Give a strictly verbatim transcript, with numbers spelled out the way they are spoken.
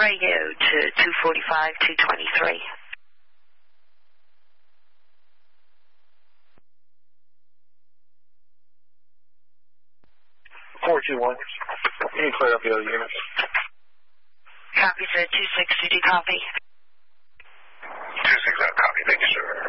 radio to two forty-five, two twenty-three. four two one. Can you clear up the other units? Copy, sir. two six, did you copy? two six, copy. Thank you, sir.